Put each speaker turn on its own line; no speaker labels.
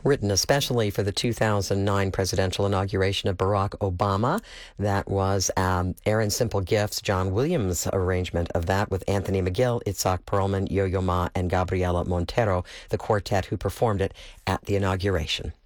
Written especially for the 2009 presidential inauguration of Barack Obama. That was Aaron Simple Gifts, John Williams' arrangement of that with Anthony McGill, Itzhak Perlman, Yo-Yo Ma, and Gabriela Montero, the quartet who performed it at the inauguration.